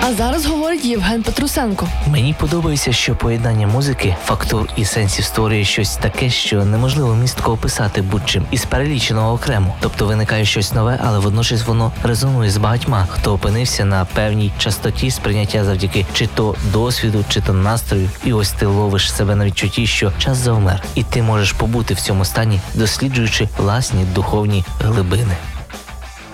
А зараз говорить Євген Петрусенко. Мені подобається, що поєднання музики, фактур і сенсів створює щось таке, що неможливо містко описати будь-чим із переліченого окремо. Тобто виникає щось нове, але водночас воно резонує з багатьма, хто опинився на певній частоті сприйняття завдяки чи то досвіду, чи то настрою. І ось ти ловиш себе на відчутті, що час завмер, і ти можеш побути в цьому стані, досліджуючи власні духовні глибини.